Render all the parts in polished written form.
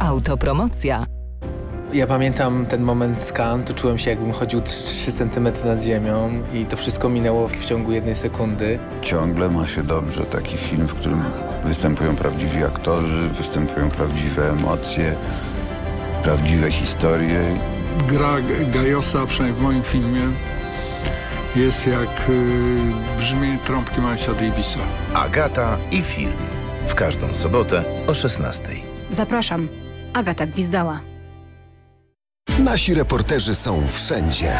Autopromocja. Ja pamiętam ten moment z Cannes, to czułem się, jakbym chodził 3 cm nad ziemią i to wszystko minęło w ciągu 1 sekundy. Ciągle ma się dobrze taki film, w którym występują prawdziwi aktorzy, występują prawdziwe emocje, prawdziwe historie. Gra Gajosa, przynajmniej w moim filmie, jest jak brzmienie trąbki Milesa Davisa. Agata i film. W każdą sobotę o 16:00. Zapraszam. Agata Gwizdała. Nasi reporterzy są wszędzie.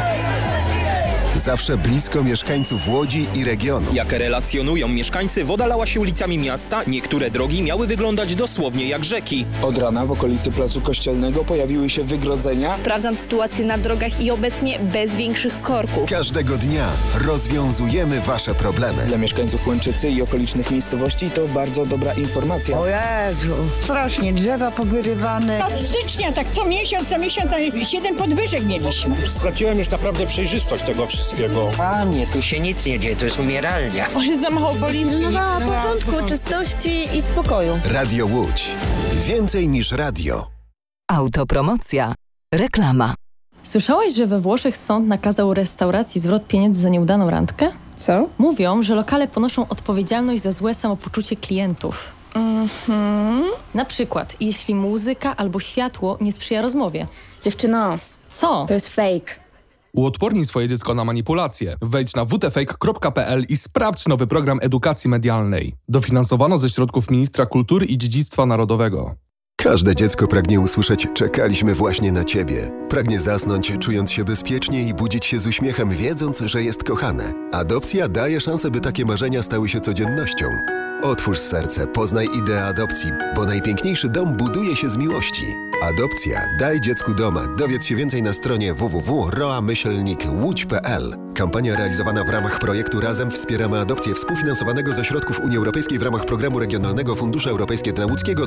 Zawsze blisko mieszkańców Łodzi i regionu. Jak relacjonują mieszkańcy, woda lała się ulicami miasta, niektóre drogi miały wyglądać dosłownie jak rzeki. Od rana w okolicy Placu Kościelnego pojawiły się wygrodzenia. Sprawdzam sytuację na drogach i obecnie bez większych korków. Każdego dnia rozwiązujemy wasze problemy. Dla mieszkańców Łęczycy i okolicznych miejscowości to bardzo dobra informacja. O Jezu, strasznie drzewa powyrywane. Od stycznia, tak co miesiąc, 7 podwyżek mieliśmy. Straciłem już naprawdę przejrzystość tego wszystkiego. Panie, tu się nic nie dzieje, to jest umieralnia. O, jest za mało policji. No, porządku, czystości i spokoju. Radio Łódź. Więcej niż radio. Autopromocja. Reklama. Słyszałaś, że we Włoszech sąd nakazał restauracji zwrot pieniędzy za nieudaną randkę? Co? Mówią, że lokale ponoszą odpowiedzialność za złe samopoczucie klientów. Na przykład, jeśli muzyka albo światło nie sprzyja rozmowie. Dziewczyno, Co? to jest fake. Uodpornij swoje dziecko na manipulacje. Wejdź na wtfake.pl i sprawdź nowy program edukacji medialnej. Dofinansowano ze środków Ministra Kultury i Dziedzictwa Narodowego. Każde dziecko pragnie usłyszeć "czekaliśmy właśnie na ciebie". Pragnie zasnąć, czując się bezpiecznie i budzić się z uśmiechem, wiedząc, że jest kochane. Adopcja daje szansę, by takie marzenia stały się codziennością. Otwórz serce, poznaj ideę adopcji, bo najpiękniejszy dom buduje się z miłości. Adopcja. Daj dziecku doma. Dowiedz się więcej na stronie www.roa-łódź.pl. Kampania realizowana w ramach projektu Razem wspieramy adopcję współfinansowanego ze środków Unii Europejskiej w ramach Programu Regionalnego Funduszu Europejskiego dla Łódzkiego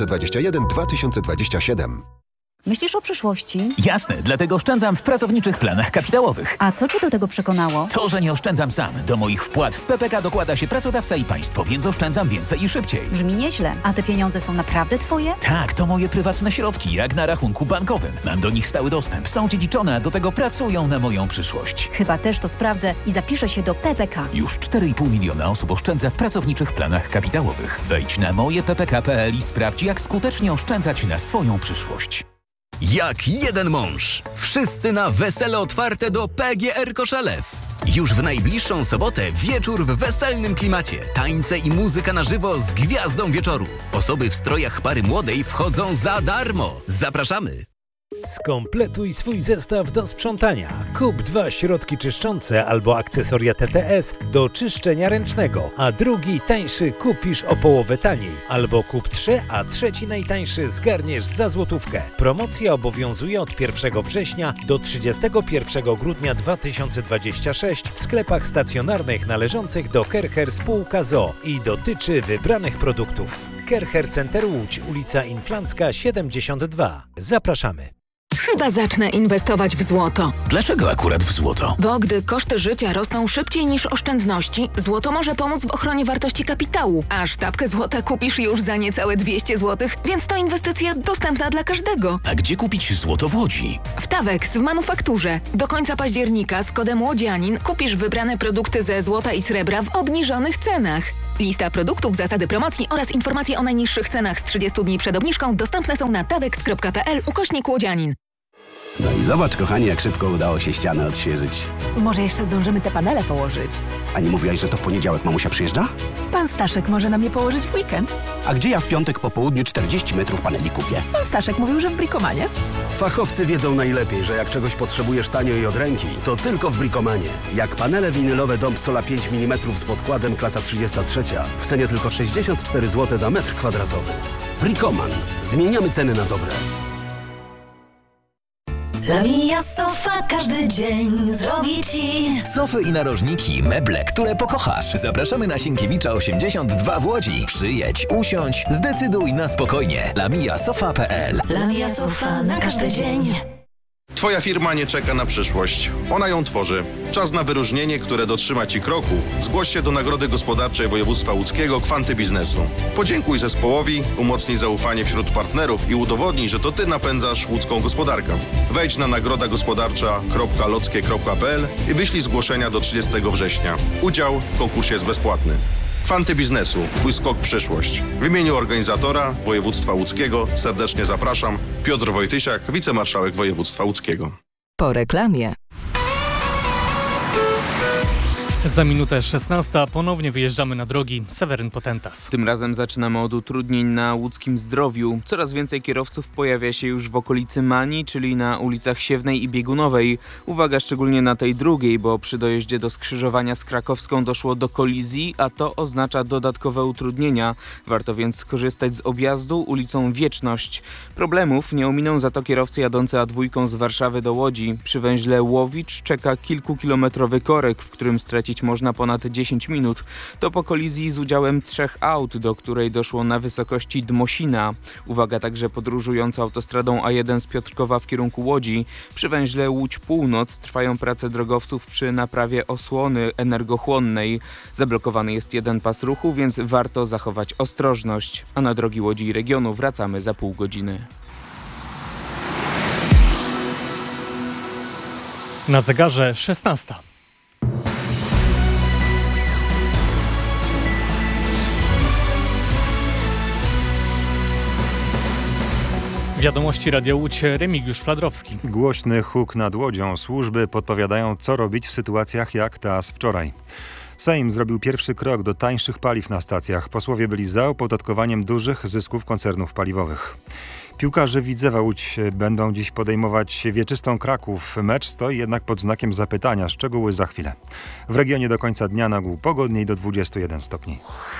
2021-2027. Myślisz o przyszłości? Jasne, dlatego oszczędzam w pracowniczych planach kapitałowych. A co cię do tego przekonało? To, że nie oszczędzam sam. Do moich wpłat w PPK dokłada się pracodawca i państwo, więc oszczędzam więcej i szybciej. Brzmi nieźle. A te pieniądze są naprawdę twoje? Tak, to moje prywatne środki, jak na rachunku bankowym. Mam do nich stały dostęp, są dziedziczone, a do tego pracują na moją przyszłość. Chyba też to sprawdzę i zapiszę się do PPK. Już 4,5 miliona osób oszczędza w pracowniczych planach kapitałowych. Wejdź na mojeppk.pl i sprawdź, jak skutecznie oszczędzać na swoją przyszłość. Jak jeden mąż. Wszyscy na wesele otwarte do PGR Koszelew. Już w najbliższą sobotę wieczór w weselnym klimacie. Tańce i muzyka na żywo z gwiazdą wieczoru. Osoby w strojach pary młodej wchodzą za darmo. Zapraszamy! Skompletuj swój zestaw do sprzątania. Kup 2 środki czyszczące albo akcesoria TTS do czyszczenia ręcznego, a drugi tańszy kupisz o połowę taniej. Albo kup 3, a trzeci najtańszy zgarniesz za złotówkę. Promocja obowiązuje od 1 września do 31 grudnia 2026 w sklepach stacjonarnych należących do Kercher spółka ZOO i dotyczy wybranych produktów. Kercher Center Łódź, ulica Inflancka 72. Zapraszamy. Chyba zacznę inwestować w złoto. Dlaczego akurat w złoto? Bo gdy koszty życia rosną szybciej niż oszczędności, złoto może pomóc w ochronie wartości kapitału. A sztabkę złota kupisz już za niecałe 200 zł, więc to inwestycja dostępna dla każdego. A gdzie kupić złoto w Łodzi? W Tawex w manufakturze. Do końca października z kodem Łodzianin kupisz wybrane produkty ze złota i srebra w obniżonych cenach. Lista produktów, zasady promocji oraz informacje o najniższych cenach z 30 dni przed obniżką dostępne są na tawex.pl/Łodzianin. No i zobacz, kochani, jak szybko udało się ścianę odświeżyć. Może jeszcze zdążymy te panele położyć. A nie mówiłaś, że to w poniedziałek mamusia przyjeżdża? Pan Staszek może nam je położyć w weekend. A gdzie ja w piątek po południu 40 metrów paneli kupię? Pan Staszek mówił, że w Brikomanie. Fachowcy wiedzą najlepiej, że jak czegoś potrzebujesz tanio i od ręki, to tylko w Brikomanie. Jak panele winylowe Dom Sola 5 mm z podkładem klasa 33 w cenie tylko 64 zł za metr kwadratowy. Brikoman. Zmieniamy ceny na dobre. Lamia Sofa każdy dzień zrobi ci sofy i narożniki, meble, które pokochasz. Zapraszamy na Sienkiewicza 82 w Łodzi. Przyjedź, usiądź, zdecyduj na spokojnie. lamiasofa.pl. Lamia Sofa na każdy dzień. Twoja firma nie czeka na przyszłość. Ona ją tworzy. Czas na wyróżnienie, które dotrzyma Ci kroku. Zgłoś się do Nagrody Gospodarczej Województwa Łódzkiego Kwanty Biznesu. Podziękuj zespołowi, umocnij zaufanie wśród partnerów i udowodnij, że to Ty napędzasz łódzką gospodarkę. Wejdź na nagrodagospodarcza.lockie.pl i wyślij zgłoszenia do 30 września. Udział w konkursie jest bezpłatny. Kwanty Biznesu. Twój skok w przyszłość. W imieniu organizatora Województwa Łódzkiego serdecznie zapraszam. Piotr Wojtysiak, wicemarszałek Województwa Łódzkiego. Po reklamie. Za minutę 16 ponownie wyjeżdżamy na drogi. Seweryn Potentas. Tym razem zaczynamy od utrudnień na łódzkim Zdrowiu. Coraz więcej kierowców pojawia się już w okolicy Mani, czyli na ulicach Siewnej i Biegunowej. Uwaga szczególnie na tej drugiej, bo przy dojeździe do skrzyżowania z Krakowską doszło do kolizji, a to oznacza dodatkowe utrudnienia. Warto więc skorzystać z objazdu ulicą Wieczność. Problemów nie ominą za to kierowcy jadący A2 z Warszawy do Łodzi. Przy węźle Łowicz czeka kilkukilometrowy korek, w którym stracić można ponad 10 minut. To po kolizji z udziałem 3 aut, do której doszło na wysokości Dmosina. Uwaga także podróżująca autostradą A1 z Piotrkowa w kierunku Łodzi. Przy węźle Łódź Północ trwają prace drogowców przy naprawie osłony energochłonnej. Zablokowany jest jeden pas ruchu, więc warto zachować ostrożność. A na drogi Łodzi i regionu wracamy za pół godziny. Na zegarze 16. Wiadomości Radia Łódź, Remigiusz Fladrowski. Głośny huk nad Łodzią. Służby podpowiadają, co robić w sytuacjach jak ta z wczoraj. Sejm zrobił pierwszy krok do tańszych paliw na stacjach. Posłowie byli za opodatkowaniem dużych zysków koncernów paliwowych. Piłkarze Widzewa Łódź będą dziś podejmować Wieczystą Kraków. Mecz stoi jednak pod znakiem zapytania. Szczegóły za chwilę. W regionie do końca dnia na ogół pogodniej do 21 stopni.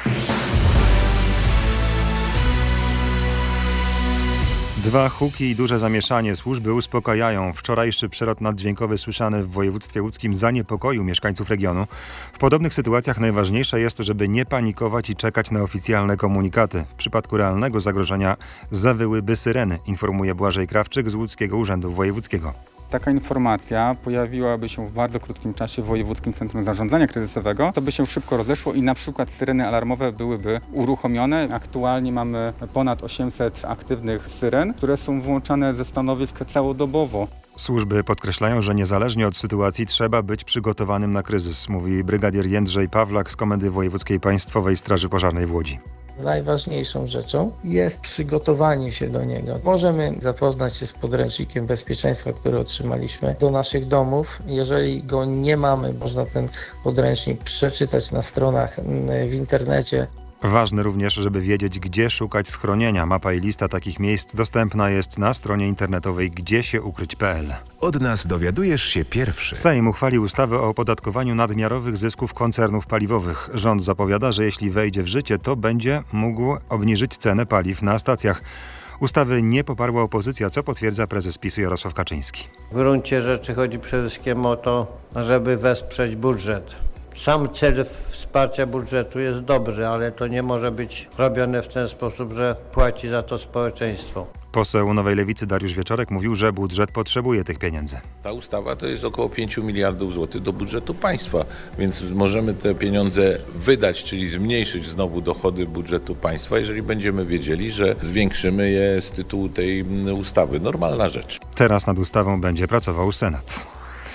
Dwa huki i duże zamieszanie. Służby uspokajają. Wczorajszy przelot naddźwiękowy słyszany w województwie łódzkim zaniepokoił mieszkańców regionu. W podobnych sytuacjach najważniejsze jest, żeby nie panikować i czekać na oficjalne komunikaty. W przypadku realnego zagrożenia zawyłyby syreny, informuje Błażej Krawczyk z Łódzkiego Urzędu Wojewódzkiego. Taka informacja pojawiłaby się w bardzo krótkim czasie w Wojewódzkim Centrum Zarządzania Kryzysowego, to by się szybko rozeszło i na przykład syreny alarmowe byłyby uruchomione. Aktualnie mamy ponad 800 aktywnych syren, które są włączane ze stanowisk całodobowo. Służby podkreślają, że niezależnie od sytuacji trzeba być przygotowanym na kryzys, mówi brygadier Jędrzej Pawlak z Komendy Wojewódzkiej Państwowej Straży Pożarnej w Łodzi. Najważniejszą rzeczą jest przygotowanie się do niego. Możemy zapoznać się z podręcznikiem bezpieczeństwa, który otrzymaliśmy do naszych domów. Jeżeli go nie mamy, można ten podręcznik przeczytać na stronach w internecie. Ważne również, żeby wiedzieć, gdzie szukać schronienia. Mapa i lista takich miejsc dostępna jest na stronie internetowej gdziesiukryć.pl. Od nas dowiadujesz się pierwszy. Sejm uchwalił ustawę o opodatkowaniu nadmiarowych zysków koncernów paliwowych. Rząd zapowiada, że jeśli wejdzie w życie, to będzie mógł obniżyć cenę paliw na stacjach. Ustawy nie poparła opozycja, co potwierdza prezes PiS-u Jarosław Kaczyński. W gruncie rzeczy chodzi przede wszystkim o to, żeby wesprzeć budżet. Sam cel wsparcia budżetu jest dobry, ale to nie może być robione w ten sposób, że płaci za to społeczeństwo. Poseł Nowej Lewicy Dariusz Wieczorek mówił, że budżet potrzebuje tych pieniędzy. Ta ustawa to jest około 5 miliardów złotych do budżetu państwa, więc możemy te pieniądze wydać, czyli zmniejszyć znowu dochody budżetu państwa, jeżeli będziemy wiedzieli, że zwiększymy je z tytułu tej ustawy. Normalna rzecz. Teraz nad ustawą będzie pracował Senat.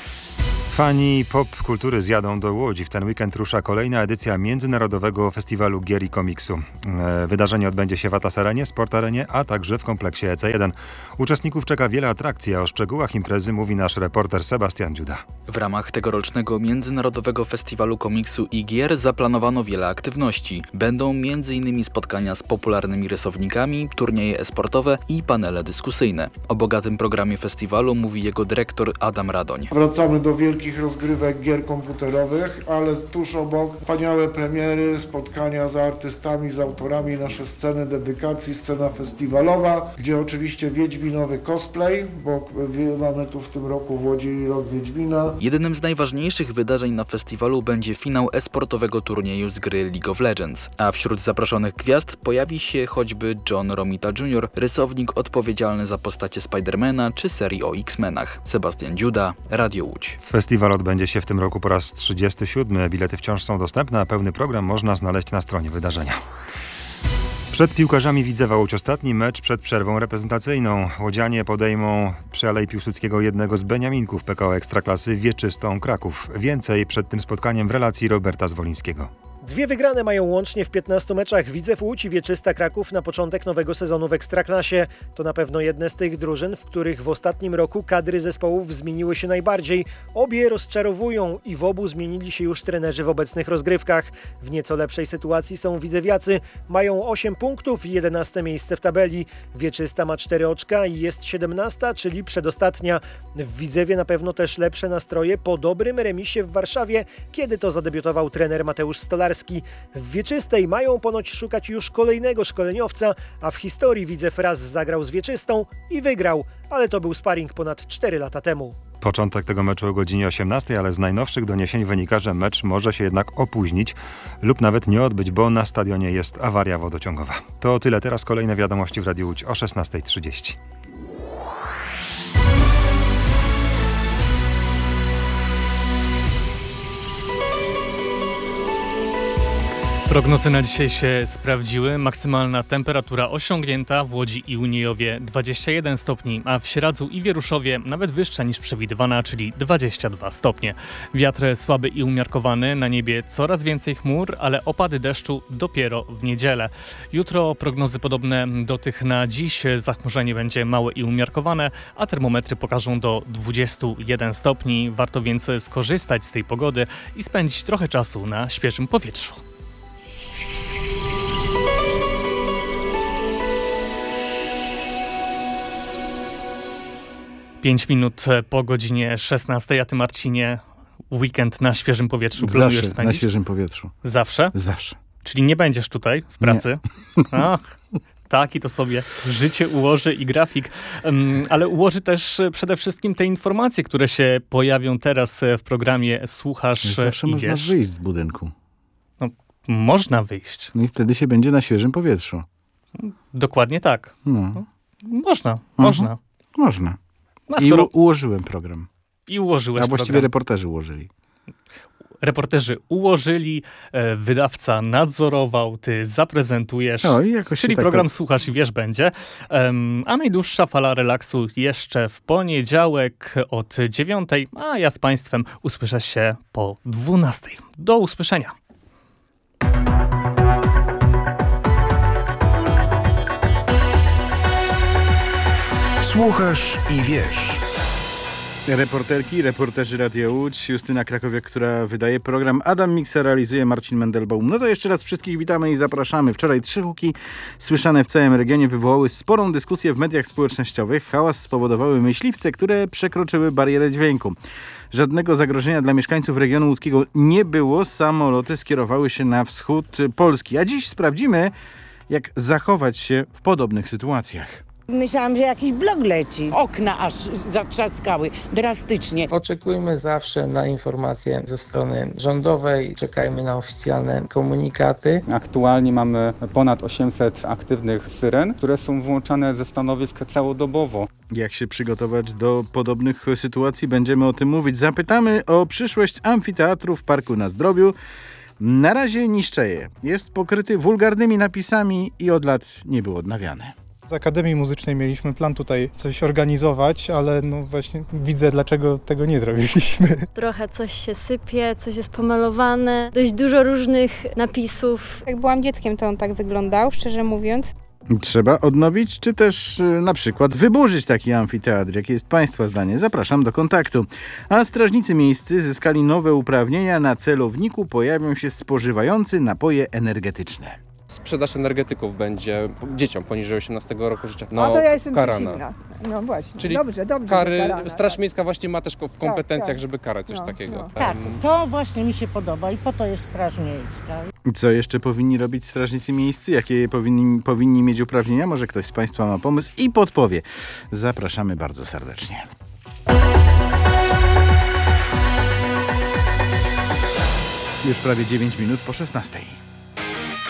Fani pop-kultury zjadą do Łodzi. W ten weekend rusza kolejna edycja Międzynarodowego Festiwalu Gier i Komiksu. Wydarzenie odbędzie się w Atas Arenie, Sport Arenie, a także w kompleksie EC1. Uczestników czeka wiele atrakcji, a o szczegółach imprezy mówi nasz reporter Sebastian Dziuda. W ramach tegorocznego Międzynarodowego Festiwalu Komiksu i Gier zaplanowano wiele aktywności. Będą m.in. spotkania z popularnymi rysownikami, turnieje e-sportowe i panele dyskusyjne. O bogatym programie festiwalu mówi jego dyrektor Adam Radoń. Wracamy do wielkich wielkich rozgrywek gier komputerowych, ale tuż obok wspaniałe premiery, spotkania z artystami, z autorami, nasze sceny dedykacji, scena festiwalowa, gdzie oczywiście wiedźminowy cosplay, bo mamy tu w tym roku w Łodzi rok Wiedźmina. Jednym z najważniejszych wydarzeń na festiwalu będzie finał e-sportowego turnieju z gry League of Legends, a wśród zaproszonych gwiazd pojawi się choćby John Romita Jr., rysownik odpowiedzialny za postacie Spidermana czy serii o X-Menach. Sebastian Dziuda, Radio Łódź. Festiwal odbędzie się w tym roku po raz 37. Bilety wciąż są dostępne, a pełny program można znaleźć na stronie wydarzenia. Przed piłkarzami Widzewa Łódź ostatni mecz przed przerwą reprezentacyjną. Łodzianie podejmą przy Alei Piłsudskiego jednego z beniaminków PKO Ekstraklasy Wieczystą Kraków. Więcej przed tym spotkaniem w relacji Roberta Zwolińskiego. 2 wygrane mają łącznie w 15 meczach Widzew Łódź i Wieczysta Kraków na początek nowego sezonu w Ekstraklasie. To na pewno jedne z tych drużyn, w których w ostatnim roku kadry zespołów zmieniły się najbardziej. Obie rozczarowują i w obu zmienili się już trenerzy w obecnych rozgrywkach. W nieco lepszej sytuacji są widzewiacy. Mają 8 punktów i 11 miejsce w tabeli. Wieczysta ma 4 oczka i jest 17, czyli przedostatnia. W Widzewie na pewno też lepsze nastroje po dobrym remisie w Warszawie, kiedy to zadebiutował trener Mateusz Stolarski. W Wieczystej mają ponoć szukać już kolejnego szkoleniowca, a w historii Widzew raz zagrał z Wieczystą i wygrał, ale to był sparring ponad 4 lata temu. Początek tego meczu o godzinie 18, ale z najnowszych doniesień wynika, że mecz może się jednak opóźnić lub nawet nie odbyć, bo na stadionie jest awaria wodociągowa. To tyle, teraz kolejne wiadomości w Radiu Łódź o 16:30. Prognozy na dzisiaj się sprawdziły. Maksymalna temperatura osiągnięta w Łodzi i Uniejowie 21 stopni, a w Sieradzu i Wieruszowie nawet wyższa niż przewidywana, czyli 22 stopnie. Wiatr słaby i umiarkowany, na niebie coraz więcej chmur, ale opady deszczu dopiero w niedzielę. Jutro prognozy podobne do tych na dziś. Zachmurzenie będzie małe i umiarkowane, a termometry pokażą do 21 stopni. Warto więc skorzystać z tej pogody i spędzić trochę czasu na świeżym powietrzu. 5 minut po godzinie 16, a ty, Marcinie, weekend na świeżym powietrzu planujesz spędzić? Na świeżym powietrzu. Zawsze? Zawsze. Czyli nie będziesz tutaj w pracy? Nie. Ach, taki to sobie życie ułoży i grafik, ale ułoży też przede wszystkim te informacje, które się pojawią teraz w programie Słuchasz i Wiesz. Zawsze można wyjść z budynku. No, można wyjść. No i wtedy się będzie na świeżym powietrzu. Dokładnie tak. No. Można. Można. I ułożyłem program. I ułożyłeś program. A właściwie reporterzy ułożyli. Reporterzy ułożyli, wydawca nadzorował, ty zaprezentujesz, czyli program Słuchasz i Wiesz będzie. A najdłuższa fala relaksu jeszcze w poniedziałek od 9, a ja z Państwem usłyszę się po 12. Do usłyszenia. Słuchasz i Wiesz. Reporterki, reporterzy Radia Łódź, Justyna Krakowiak, która wydaje program, Adam Miksa realizuje, Marcin Mendelbaum. No to jeszcze raz wszystkich witamy i zapraszamy. Wczoraj 3 huki słyszane w całym regionie wywołały sporą dyskusję w mediach społecznościowych. Hałas spowodowały myśliwce, które przekroczyły barierę dźwięku. Żadnego zagrożenia dla mieszkańców regionu łódzkiego nie było. Samoloty skierowały się na wschód Polski. A dziś sprawdzimy, jak zachować się w podobnych sytuacjach. Myślałam, że jakiś blok leci. Okna aż zatrzaskały drastycznie. Oczekujmy zawsze na informacje ze strony rządowej. Czekajmy na oficjalne komunikaty. Aktualnie mamy ponad 800 aktywnych syren, które są włączane ze stanowisk całodobowo. Jak się przygotować do podobnych sytuacji? Będziemy o tym mówić. Zapytamy o przyszłość amfiteatru w Parku na Zdrowiu. Na razie niszczeje. Jest pokryty wulgarnymi napisami i od lat nie był odnawiany. Z Akademii Muzycznej mieliśmy plan tutaj coś organizować, ale no właśnie widzę, dlaczego tego nie zrobiliśmy. Trochę coś się sypie, coś jest pomalowane, dość dużo różnych napisów. Jak byłam dzieckiem, to on tak wyglądał, szczerze mówiąc. Trzeba odnowić, czy też na przykład wyburzyć taki amfiteatr. Jakie jest Państwa zdanie? Zapraszam do kontaktu. A strażnicy miejscy zyskali nowe uprawnienia. Na celowniku pojawią się spożywający napoje energetyczne. Sprzedaż energetyków będzie dzieciom poniżej 18 roku życia to ja jestem karana. przeciwna. No właśnie, Czyli dobrze, kary, karana, Straż Miejska właśnie ma też w kompetencjach, tak. żeby karać coś takiego. Tak, to właśnie mi się podoba i po to jest Straż Miejska. I co jeszcze powinni robić strażnicy miejscy? Jakie powinni mieć uprawnienia? Może ktoś z Państwa ma pomysł i podpowie. Zapraszamy bardzo serdecznie. Już prawie 9 minut po 16.